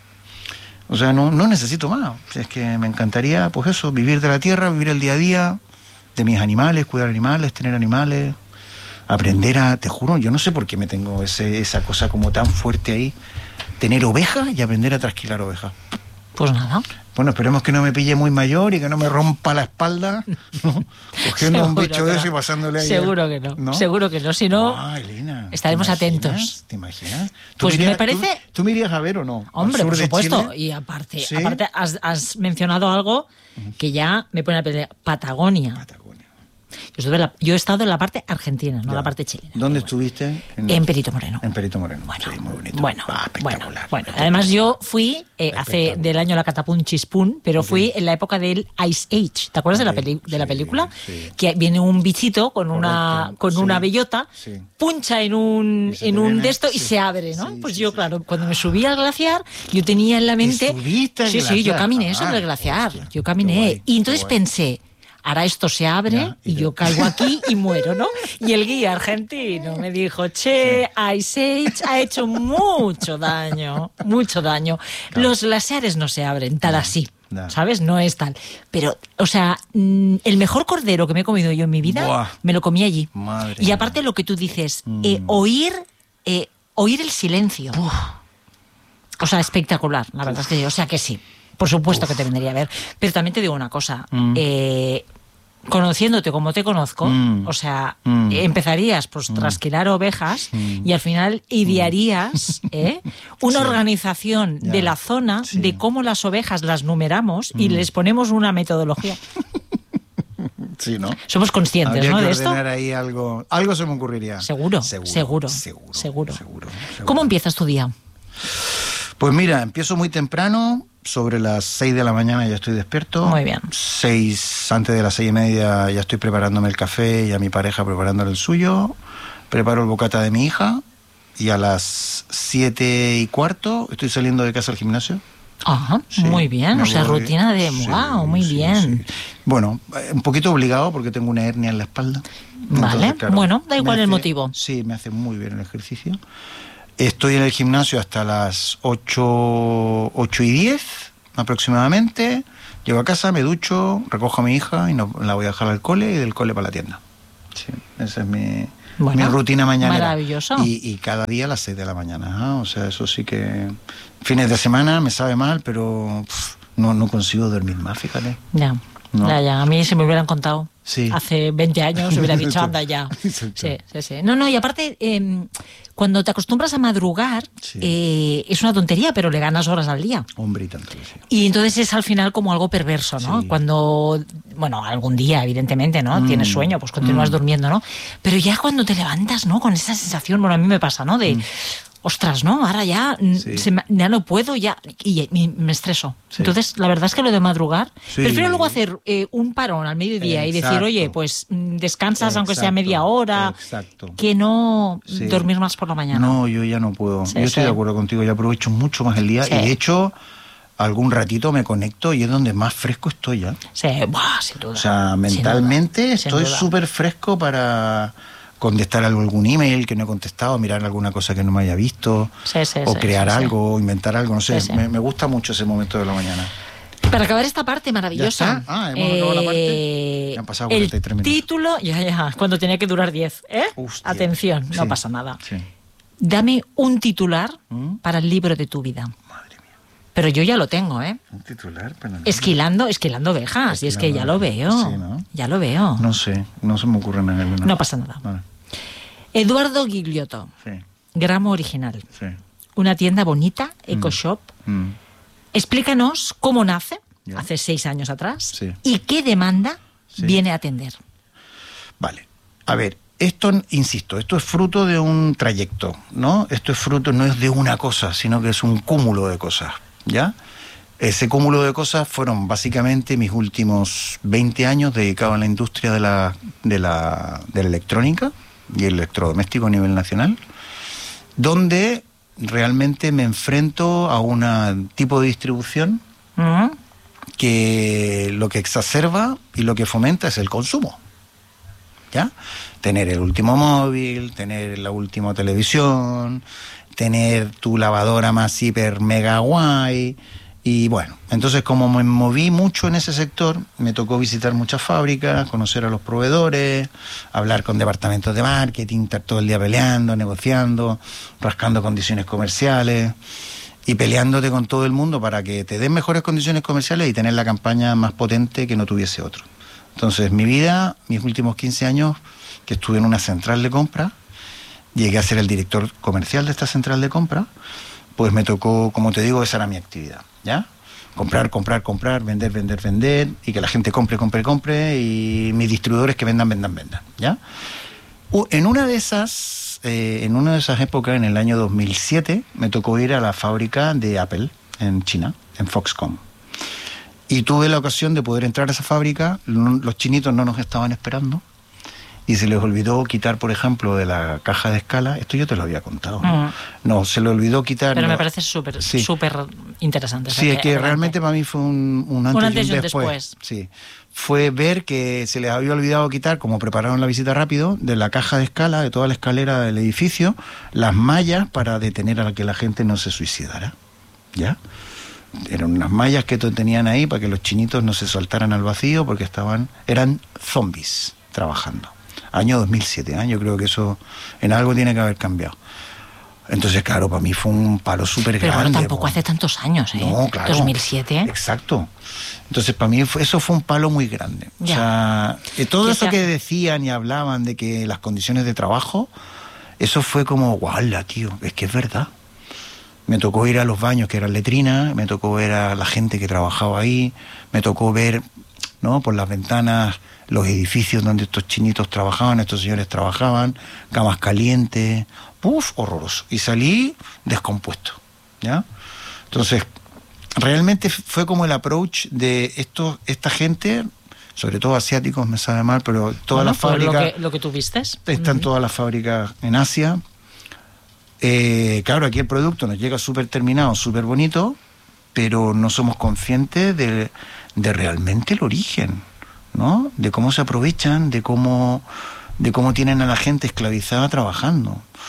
O sea, no, no necesito más. O sea, es que me encantaría, pues eso, vivir de la tierra, vivir el día a día, de mis animales, cuidar animales, tener animales, aprender a... Te juro, yo no sé por qué me tengo ese, esa cosa como tan fuerte ahí. Tener ovejas y aprender a trasquilar ovejas. Pues nada. Bueno, esperemos que no me pille muy mayor y que no me rompa la espalda, ¿no? Cogiendo un bicho de eso y pasándole ahí. Seguro que no, ¿no? Seguro que no, si no, ah, Elena, estaremos ¿te atentos. ¿Te imaginas? Pues irías, me parece... ¿tú, ¿Tú me irías a ver o no? Hombre, por supuesto. Y aparte, ¿sí? aparte has, has mencionado algo que ya me pone a pensar. Patagonia. Patagonia. Yo, estuve la, yo he estado en la parte argentina, no en la parte chilena. ¿Dónde bueno. estuviste? En, en Perito Moreno. En Perito Moreno. Bueno, sí, muy bonito. Bueno, ah, bueno, bueno. Además yo fui eh, hace del año la Catapum Chispún, pero okay. fui en la época del Ice Age. ¿Te acuerdas okay. de, la peli de la película? Sí, sí. Que viene un bichito con Correcto. una con sí. una bellota, sí. puncha en un en un de esto sí. y se abre, ¿no? Sí, pues sí, yo, sí, claro, sí. cuando me subí al glaciar, yo tenía en la mente... ¿Subiste al sí, glaciar? sí, yo caminé ah, sobre el glaciar. Hostia, yo caminé. Guay, y entonces pensé... Ahora esto se abre ya, y, y yo caigo aquí y muero, ¿no? Y el guía argentino me dijo, che, Ice Age ha hecho mucho daño, mucho daño. Claro. Los glaciares no se abren tal así, no. ¿sabes? No es tal. Pero, o sea, el mejor cordero que me he comido yo en mi vida, Buah. me lo comí allí. Madre y aparte lo que tú dices, mm. eh, oír, eh, oír el silencio. Uf. O sea, espectacular, la verdad Uf. es que, o sea que sí. Por supuesto Uf. que te vendría a ver. Pero también te digo una cosa. Mm. Eh, conociéndote como te conozco, mm. o sea, mm. empezarías por mm. trasquilar ovejas mm. y al final idearías ¿eh? una sí. organización ya. de la zona sí. de cómo las ovejas las numeramos mm. y les ponemos una metodología. Sí, ¿no? Somos conscientes, Habría ¿no? que de esto. Ahí algo, algo se me ocurriría. Seguro, seguro, seguro, seguro, seguro. seguro, seguro. ¿Cómo empiezas tu día? Pues mira, empiezo muy temprano, sobre las seis de la mañana ya estoy despierto. Muy bien. Seis, antes de las seis y media ya estoy preparándome el café y a mi pareja preparándole el suyo. Preparo el bocata de mi hija y a las siete y cuarto estoy saliendo de casa al gimnasio. Ajá, sí, muy bien, o sea, voy. rutina de sí, wow, muy sí, bien. Sí. Bueno, un poquito obligado porque tengo una hernia en la espalda. Vale, entonces, claro, bueno, da igual hace, el motivo. Sí, me hace muy bien el ejercicio. Estoy en el gimnasio hasta las ocho, ocho y diez aproximadamente. Llego a casa, me ducho, recojo a mi hija y no, la voy a dejar al cole y del cole para la tienda. Sí, esa es mi, bueno, mi rutina mañanera. Maravilloso. Y, y cada día a las seis de la mañana. ¿eh? O sea, eso sí que... Fines de semana me sabe mal, pero pff, no, no consigo dormir más, fíjate. Ya, no. ya, ya. A mí se me hubieran contado. Sí. Hace veinte años hubiera dicho, anda ya. Sí, sí, sí. No, no, y aparte, eh, cuando te acostumbras a madrugar, sí. eh, es una tontería, pero le ganas horas al día. Hombre, y tanto que sí. Y entonces es al final como algo perverso, ¿no? Sí. Cuando, bueno, algún día, evidentemente, ¿no? Mm. Tienes sueño, pues continúas mm. durmiendo, ¿no? Pero ya cuando te levantas, ¿no? Con esa sensación, bueno, a mí me pasa, ¿no? De... Mm. Ostras, ¿no? Ahora ya, sí. se me, ya no puedo, ya, y, y me estreso. Sí. Entonces, la verdad es que lo de madrugar, sí. prefiero luego hacer eh, un parón al mediodía Exacto. y decir, oye, pues descansas Exacto. aunque sea media hora, Exacto. que no sí. dormir más por la mañana. No, yo ya no puedo. Sí, yo estoy sí. de acuerdo contigo, yo aprovecho mucho más el día sí. y de hecho, algún ratito me conecto y es donde más fresco estoy ya. Sí, buah, sin duda. O sea, mentalmente duda. estoy súper fresco para... contestar algún email que no he contestado, mirar alguna cosa que no me haya visto, sí, sí, o sí, crear sí, algo, sí. inventar algo, no sé, sí, sí. Me, me gusta mucho ese momento de la mañana. Para acabar esta parte maravillosa, ¿Ya ah, hemos eh, acabado la parte. Me han pasado cuarenta y tres minutos. El título, ya, ya, cuando tenía que durar diez, ¿eh? Hostia. Atención, no sí. pasa nada. Sí. Dame un titular ¿Mm? para el libro de tu vida. Pero yo ya lo tengo, ¿eh? Un titular para el Esquilando, esquilando ovejas, y es que ya lo veo, sí, ¿no? ya lo veo. No sé, no se me ocurre nada. No, no pasa nada. Vale. Eduardo Gigliotto, sí. Gramo Original, sí. una tienda bonita, EcoShop. Mm. Mm. Explícanos cómo nace, ¿Ya? hace seis años atrás, sí. y qué demanda sí. viene a atender. Vale, a ver, esto, insisto, esto es fruto de un trayecto, ¿no? Esto es fruto, no es de una cosa, sino que es un cúmulo de cosas, ¿ya? Ese cúmulo de cosas fueron básicamente mis últimos veinte años dedicados a la industria de la, de la, de la electrónica y el electrodoméstico a nivel nacional, donde realmente me enfrento a un tipo de distribución uh-huh. que lo que exacerba y lo que fomenta es el consumo, ¿ya? Tener el último móvil, tener la última televisión, tener tu lavadora más hiper mega guay. Y bueno, entonces como me moví mucho en ese sector, me tocó visitar muchas fábricas, conocer a los proveedores, hablar con departamentos de marketing, estar todo el día peleando, negociando, rascando condiciones comerciales y peleándote con todo el mundo para que te den mejores condiciones comerciales y tener la campaña más potente que no tuviese otro. Entonces mi vida, mis últimos quince años que estuve en una central de compra, llegué a ser el director comercial de esta central de compra, pues me tocó, como te digo, esa era mi actividad, ¿ya? Comprar, comprar, comprar, vender, vender, vender, y que la gente compre, compre, compre, y mis distribuidores que vendan, vendan, vendan, ¿ya? En una de esas, eh, en una de esas épocas, en el año dos mil siete, me tocó ir a la fábrica de Apple en China, en Foxconn. Y tuve la ocasión de poder entrar a esa fábrica, los chinitos no nos estaban esperando, y se les olvidó quitar, por ejemplo, de la caja de escala, esto yo te lo había contado, ¿no? Mm. No, se le olvidó quitar... Pero no, me parece súper sí. súper interesante. Sí, es que adelante. Realmente para mí fue un, un antes, un antes y un después. después. Sí, fue ver que se les había olvidado quitar, como prepararon la visita rápido, de la caja de escala, de toda la escalera del edificio, las mallas para detener a que la gente no se suicidara, ¿ya? Eran unas mallas que tenían ahí para que los chinitos no se soltaran al vacío porque estaban, eran zombies trabajando. Año dos mil siete, ¿eh? Yo creo que eso en algo tiene que haber cambiado. Entonces, claro, para mí fue un palo súper grande. Pero bueno, tampoco pues. hace tantos años, ¿eh? No, claro. dos mil siete. Exacto. Entonces, para mí fue, eso fue un palo muy grande. Ya. O sea, eh, todo eso sea... que decían y hablaban de que las condiciones de trabajo, eso fue como, guala, tío, es que es verdad. Me tocó ir a los baños que eran letrinas, me tocó ver a la gente que trabajaba ahí, me tocó ver, ¿no?, por las ventanas los edificios donde estos chinitos trabajaban, estos señores trabajaban, camas calientes, ¡puf!, horroroso. Y salí descompuesto, ¿ya? Entonces, realmente fue como el approach de estos, esta gente, sobre todo asiáticos, me sabe mal, pero todas bueno, las fábricas... Lo que, lo que tú viste. Están uh-huh. todas las fábricas en Asia. Eh, claro, aquí el producto nos llega súper terminado, súper bonito, pero no somos conscientes de, de realmente el origen, ¿no? De cómo se aprovechan, de cómo, de cómo tienen a la gente esclavizada trabajando.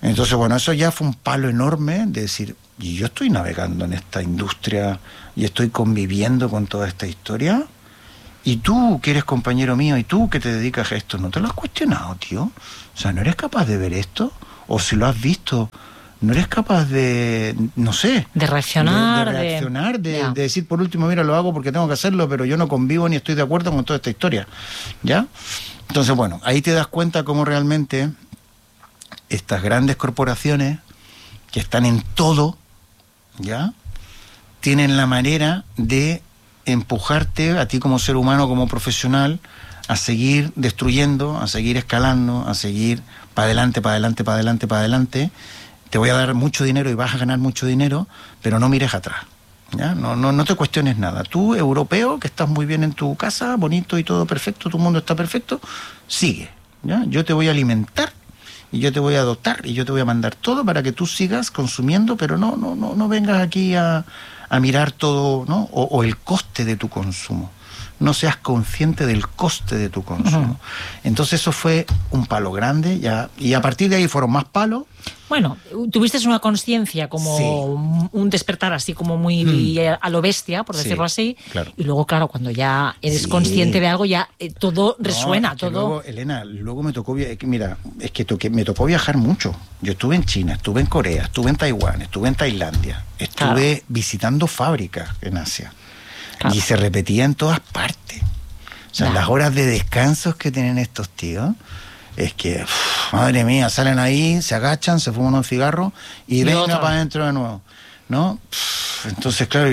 Entonces, bueno, eso ya fue un palo enorme de decir, y yo estoy navegando en esta industria y estoy conviviendo con toda esta historia, y tú, que eres compañero mío, y tú que te dedicas a esto, ¿no te lo has cuestionado, tío? O sea, ¿no eres capaz de ver esto? O si lo has visto, ¿no eres capaz de, no sé... De reaccionar. De, de reaccionar, de, de, de decir, por último, mira, lo hago porque tengo que hacerlo, pero yo no convivo ni estoy de acuerdo con toda esta historia, ¿ya? Entonces, bueno, ahí te das cuenta cómo realmente estas grandes corporaciones, que están en todo, ¿ya?, tienen la manera de empujarte a ti como ser humano, como profesional, a seguir destruyendo, a seguir escalando, a seguir para adelante, para adelante, para adelante, para adelante. Te voy a dar mucho dinero y vas a ganar mucho dinero, pero no mires atrás, ¿ya? No, no, no te cuestiones nada. Tú, europeo, que estás muy bien en tu casa, bonito y todo perfecto, tu mundo está perfecto, sigue, ¿ya? Yo te voy a alimentar y yo te voy a dotar y yo te voy a mandar todo para que tú sigas consumiendo, pero no, no, no, no vengas aquí a, a mirar todo, ¿no? O, o el coste de tu consumo. No seas consciente del coste de tu consumo. Uh-huh. Entonces eso fue un palo grande, ya, y a partir de ahí fueron más palos. Bueno, tuviste una conciencia como sí. un despertar así como muy mm. a lo bestia, por decirlo sí, así, claro. Y luego, claro, cuando ya eres sí. consciente de algo, ya eh, todo no, resuena, es que todo... Luego, Elena, luego me tocó, mira, es que toqué, me tocó viajar mucho. Yo estuve en China, estuve en Corea, estuve en Taiwán, estuve en Tailandia, estuve claro. visitando fábricas en Asia. Claro. Y se repetía en todas partes. O sea, claro. las horas de descansos que tienen estos tíos, es que, uf, madre mía, salen ahí, se agachan, se fuman unos cigarros y, y venga para adentro de nuevo, ¿no? Uf, entonces, claro,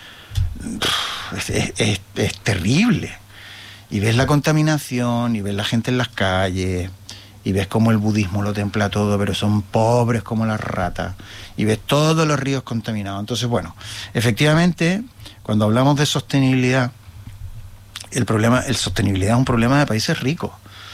uf, es, es, es, es terrible. Y ves la contaminación, y ves la gente en las calles, y ves cómo el budismo lo templa todo, pero son pobres como las ratas, y ves todos los ríos contaminados. Entonces, bueno, efectivamente, cuando hablamos de sostenibilidad, el problema, el sostenibilidad es un problema de países ricos,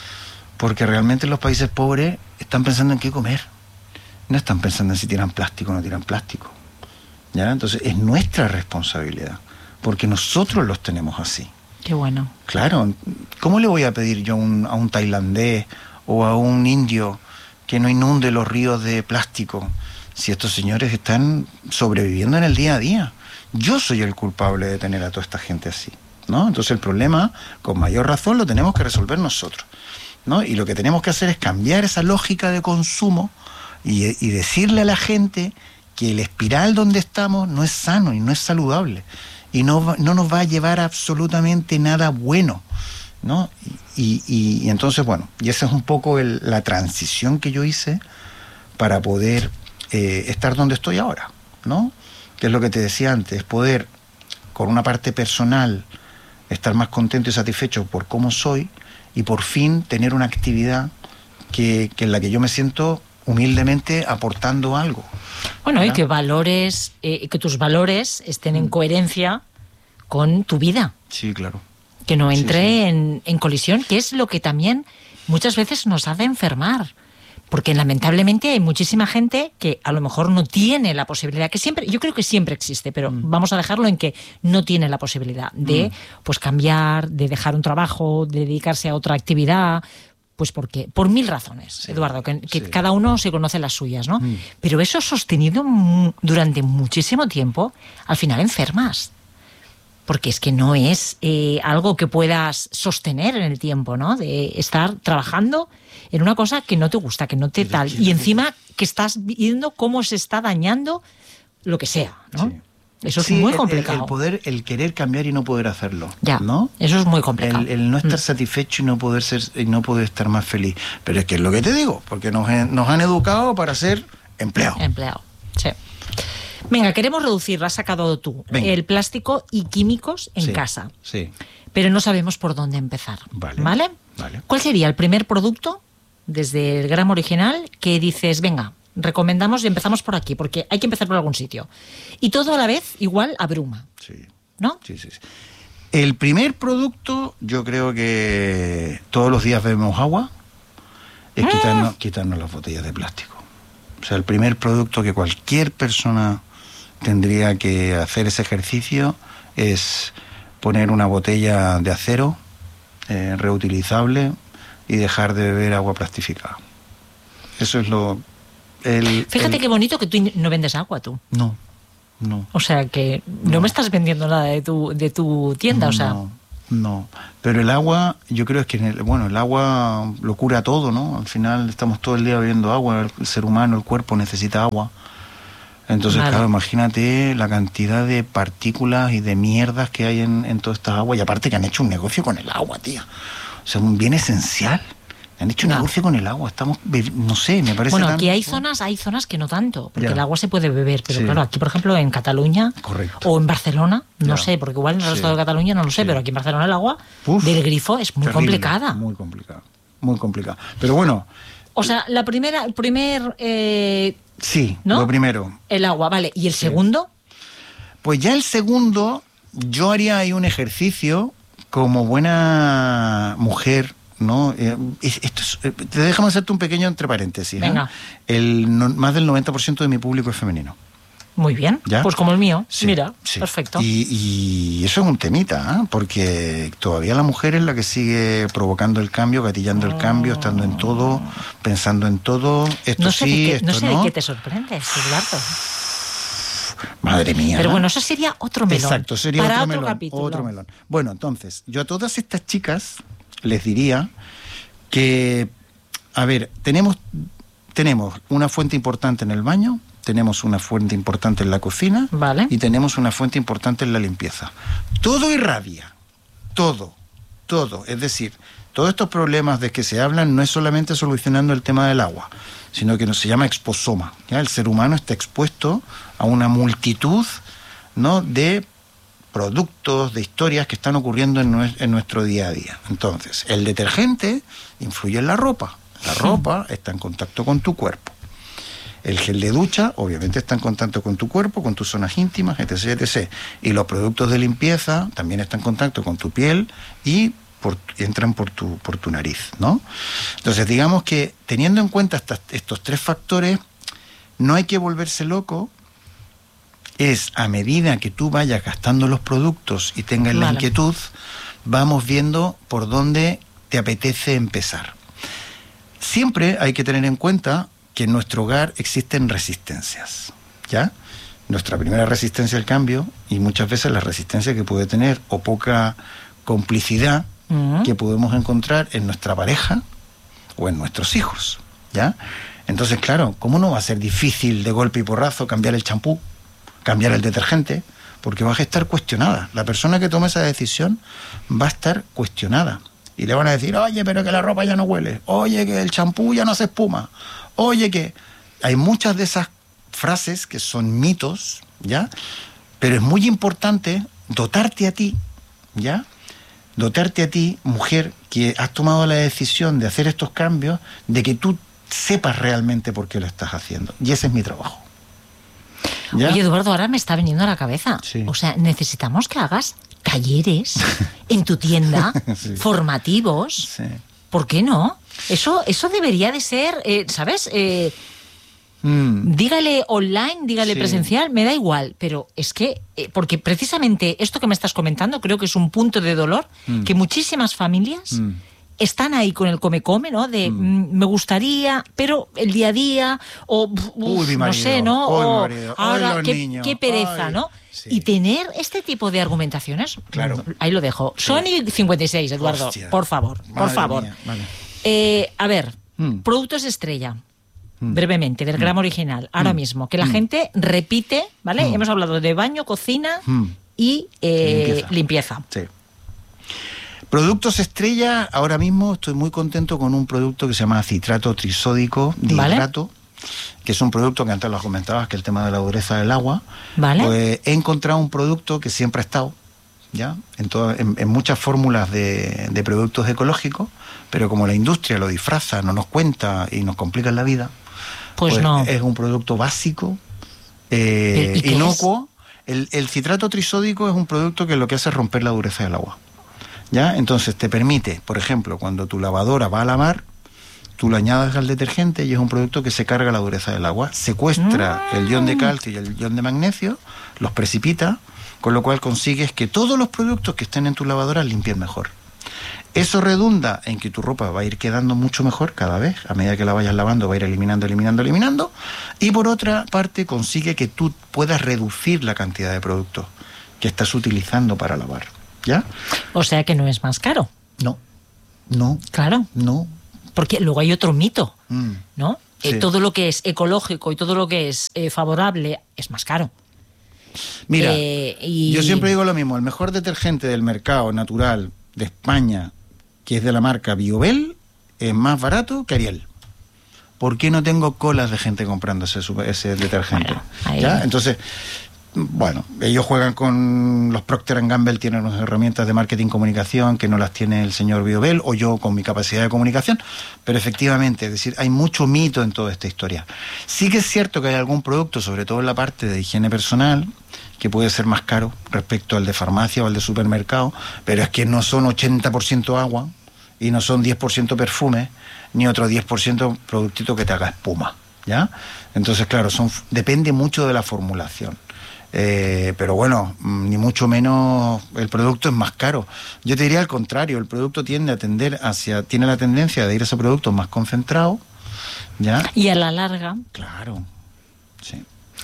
porque realmente los países pobres están pensando en qué comer, no están pensando en si tiran plástico o no tiran plástico, ¿ya? Entonces es nuestra responsabilidad, porque nosotros los tenemos así. Qué bueno. Claro, ¿cómo le voy a pedir yo un, a un tailandés o a un indio que no inunde los ríos de plástico si estos señores están sobreviviendo en el día a día? Yo soy el culpable de tener a toda esta gente así, ¿no? Entonces el problema, con mayor razón, lo tenemos que resolver nosotros, ¿no? Y lo que tenemos que hacer es cambiar esa lógica de consumo y, y decirle a la gente que el espiral donde estamos no es sano y no es saludable y no, no nos va a llevar a absolutamente nada bueno, ¿no? Y, y, y entonces, bueno, y esa es un poco el, la transición que yo hice para poder eh, estar donde estoy ahora, ¿no? Que es lo que te decía antes, poder, con una parte personal, estar más contento y satisfecho por cómo soy y por fin tener una actividad que, que en la que yo me siento humildemente aportando algo. Bueno, ¿verdad? Y que valores, eh, que tus valores estén en coherencia con tu vida. Sí, claro. Que no entre sí, sí. En, en colisión, que es lo que también muchas veces nos hace enfermar. Porque lamentablemente hay muchísima gente que a lo mejor no tiene la posibilidad, que siempre, yo creo que siempre existe, pero mm. vamos a dejarlo en que no tiene la posibilidad de mm. pues cambiar, de dejar un trabajo, de dedicarse a otra actividad, pues porque, por mil razones, sí, Eduardo, que, que sí. cada uno se conoce las suyas, ¿no? Mm. Pero eso sostenido durante muchísimo tiempo, al final enfermas. Porque es que no es eh, algo que puedas sostener en el tiempo, ¿no? De estar trabajando en una cosa que no te gusta, que no te tal. Y encima que estás viendo cómo se está dañando lo que sea, ¿no? Sí. Eso es sí, muy complicado. El, el poder, el querer cambiar y no poder hacerlo, ya, ¿no? Eso es muy complicado. El, el no estar mm. satisfecho y no poder ser, y no poder estar más feliz. Pero es que es lo que te digo, porque nos, nos han educado para ser empleados. Empleado, sí. Venga, queremos reducir, lo has sacado tú, Venga. el plástico y químicos en sí, casa. Sí. Pero no sabemos por dónde empezar. Vale. ¿Vale? Vale. ¿Cuál sería el primer producto, desde el gramo original, que dices, venga, recomendamos y empezamos por aquí, porque hay que empezar por algún sitio? Y todo a la vez igual abruma. Sí. ¿No? Sí, sí, sí. El primer producto, yo creo que todos los días bebemos agua, es ah. quitarnos, quitarnos las botellas de plástico. O sea, el primer producto que cualquier persona tendría que hacer ese ejercicio es poner una botella de acero eh, reutilizable y dejar de beber agua plastificada. Eso es lo, El, Fíjate el... qué bonito que tú no vendes agua, tú. No, no. O sea, que no, no me estás vendiendo nada de tu, de tu tienda, no, o sea... No, pero el agua, yo creo que, en el, bueno, el agua lo cura todo, ¿no? Al final estamos todo el día bebiendo agua, el ser humano, el cuerpo necesita agua. Entonces, vale. Claro, imagínate la cantidad de partículas y de mierdas que hay en, en todas estas aguas. Y aparte que han hecho un negocio con el agua, tía. O sea, un bien esencial. Han hecho un no. negocio con el agua. Estamos, no sé, me parece. Bueno, tan... aquí hay zonas, hay zonas que no tanto, porque ya. el agua se puede beber, pero sí. claro, aquí por ejemplo en Cataluña Correcto. o en Barcelona, no ya. sé, porque igual en el sí. resto de Cataluña no lo sé, sí. pero aquí en Barcelona el agua Uf, del grifo es muy terrible, complicada. Muy complicada, muy complicada. Pero bueno. O sea, la primera, el primer. Eh, sí, ¿no? Lo primero. El agua, vale. ¿Y el sí. segundo? Pues ya el segundo, yo haría ahí un ejercicio como buena mujer. No, eh, esto es, eh, te déjame hacerte un pequeño entre paréntesis. Venga. ¿eh? El no, más del noventa por ciento de mi público es femenino. Muy bien. ¿Ya? Pues como el mío. Sí, Mira, sí. perfecto. Y, y eso es un temita, ¿eh? Porque todavía la mujer es la que sigue provocando el cambio, gatillando el cambio, estando en todo, pensando en todo. Esto no sé sí, de qué, esto no sé no. de qué te sorprendes, Eduardo. Madre mía. Pero bueno, eso sería otro melón. Exacto, sería para otro, otro melón, capítulo. otro melón. Bueno, entonces, yo a todas estas chicas les diría que, a ver, tenemos, tenemos una fuente importante en el baño, tenemos una fuente importante en la cocina, vale. y tenemos una fuente importante en la limpieza. Todo irradia, todo, todo. Es decir, todos estos problemas de que se hablan no es solamente solucionando el tema del agua, sino que se llama exposoma, ¿ya? El ser humano está expuesto a una multitud, ¿no?, de productos, de historias que están ocurriendo en, nue- en nuestro día a día. Entonces, el detergente influye en la ropa. La ropa está en contacto con tu cuerpo. El gel de ducha, obviamente, está en contacto con tu cuerpo, con tus zonas íntimas, etcétera, etcétera. Y los productos de limpieza también están en contacto con tu piel y por, entran por tu, por tu nariz, ¿no? Entonces, digamos que teniendo en cuenta estas, estos tres factores, no hay que volverse loco. Es a medida que tú vayas gastando los productos y tengas vale. la inquietud, vamos viendo por dónde te apetece empezar. Siempre hay que tener en cuenta que en nuestro hogar existen resistencias, ¿ya? Nuestra primera resistencia al cambio, y muchas veces la resistencia que puede tener o poca complicidad uh-huh. que podemos encontrar en nuestra pareja o en nuestros hijos, ¿ya? Entonces, claro, ¿cómo no va a ser difícil de golpe y porrazo cambiar el champú, cambiar el detergente? Porque vas a estar cuestionada. La persona que tome esa decisión va a estar cuestionada. Y le van a decir, oye, pero que la ropa ya no huele. Oye, que el champú ya no hace espuma. Oye, que... Hay muchas de esas frases que son mitos, ¿ya? Pero es muy importante dotarte a ti, ¿ya? Dotarte a ti, mujer, que has tomado la decisión de hacer estos cambios, de que tú sepas realmente por qué lo estás haciendo. Y ese es mi trabajo. ¿Ya? Oye, Eduardo, ahora me está viniendo a la cabeza. Sí. O sea, necesitamos que hagas talleres en tu tienda, sí. formativos. Sí. ¿Por qué no? Eso, eso debería de ser, eh, ¿sabes? Eh, mm. Dígale online, dígale sí. presencial, me da igual. Pero es que, eh, porque precisamente esto que me estás comentando creo que es un punto de dolor mm. que muchísimas familias... Mm. están ahí con el come-come, ¿no? De mm. me gustaría, pero el día a día, o uf, Uy, mi marido, no sé, ¿no? O marido, ahora, los qué, niños, qué pereza, ay, ¿no? sí. Y tener este tipo de argumentaciones, claro. ahí lo dejo. Sí. Sony cincuenta y seis, Eduardo, Hostia. por favor, Madre por favor. Mía, vale. eh, a ver, mm. productos estrella. Mm. Brevemente, del gramo mm. original, ahora mm. mismo, que la mm. gente repite, ¿vale? Mm. Hemos hablado de baño, cocina mm. y eh, limpieza. limpieza. Sí. Productos estrella, ahora mismo estoy muy contento con un producto que se llama citrato trisódico dihidrato, ¿vale? Que es un producto que antes lo comentabas, que el tema de la dureza del agua. ¿Vale? Pues he encontrado un producto que siempre ha estado, ¿ya? En, todo, en, en muchas fórmulas de, de productos ecológicos, pero como la industria lo disfraza, no nos cuenta y nos complica la vida, pues, pues no. es un producto básico, eh, ¿Y inocuo. El, el citrato trisódico es un producto que lo que hace es romper la dureza del agua. ¿Ya? Entonces te permite, por ejemplo, cuando tu lavadora va a lavar, tú lo añades al detergente y es un producto que se carga la dureza del agua, secuestra mm. el ion de calcio y el ion de magnesio, los precipita, con lo cual consigues que todos los productos que estén en tu lavadora limpien mejor. Eso redunda en que tu ropa va a ir quedando mucho mejor cada vez, a medida que la vayas lavando va a ir eliminando, eliminando, eliminando, y por otra parte consigue que tú puedas reducir la cantidad de productos que estás utilizando para lavar, ¿ya? O sea que no es más caro. No, no. Claro. No. Porque luego hay otro mito, Mm. ¿no? Sí. Eh, todo lo que es ecológico y todo lo que es eh, favorable es más caro. Mira, Eh, y- yo siempre digo lo mismo, el mejor detergente del mercado natural de España, que es de la marca Biobel, es más barato que Ariel. ¿Por qué no tengo colas de gente comprando ese, super- ese detergente? Bueno, ahí- ¿Ya? Entonces, bueno, ellos juegan con los Procter and Gamble, tienen unas herramientas de marketing y comunicación que no las tiene el señor Biobel o yo con mi capacidad de comunicación, pero efectivamente, es decir, hay mucho mito en toda esta historia. Sí que es cierto que hay algún producto, sobre todo en la parte de higiene personal, que puede ser más caro respecto al de farmacia o al de supermercado, pero es que no son ochenta por ciento agua y no son diez por ciento perfume, ni otro diez por ciento productito que te haga espuma, ¿ya? Entonces, claro, son, depende mucho de la formulación. Eh, pero bueno, ni mucho menos el producto es más caro. Yo te diría al contrario, el producto tiende a tender hacia, tiene la tendencia de ir a ese producto más concentrado, ¿ya? Y a la larga... Claro, sí.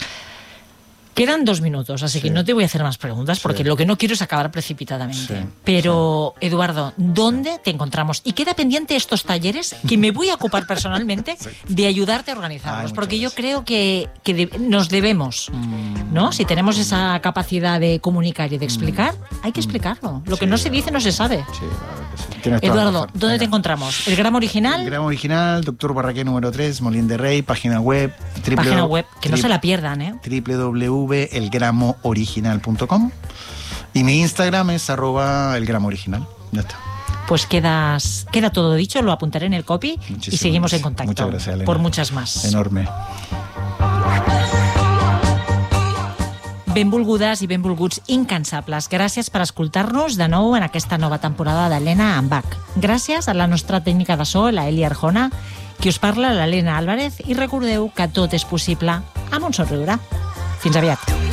Quedan dos minutos, así Sí. que no te voy a hacer más preguntas, porque Sí. lo que no quiero es acabar precipitadamente. Sí. Pero, Eduardo, ¿dónde te encontramos? Y queda pendiente estos talleres que me voy a ocupar personalmente de ayudarte a organizarlos, Ay, porque yo muchas creo que, que de- nos debemos, ¿no? Si tenemos esa capacidad de comunicar y de explicar, hay que explicarlo. Lo que Sí. no se dice no se sabe. Sí, claro que sí. Tienes toda la Eduardo, razón. ¿dónde Venga. te encontramos? ¿El gramo original? El gramo original, Doctor Barraqué número tres, Molín de Rey, página web. triple- Página web, que no tri- se la pierdan, ¿eh? doble u doble u doble u punto el gramo original punto com y mi Instagram es arroba elgramooriginal. Ya está. Pues quedas, queda todo dicho, lo apuntaré en el copy y Muchísimas seguimos en gracias. contacto. Muchas gracias, Elena. Por muchas más. Enorme. Benvolgudes i benvolguts incansables. Gràcies per escoltar-nos de nou en aquesta nova temporada d'Helena en Bach. Gràcies a la nostra tècnica de so, la Eli Arjona, qui us parla, l'Helena Álvarez, i recordeu que tot és possible amb un somriure. Fins aviat.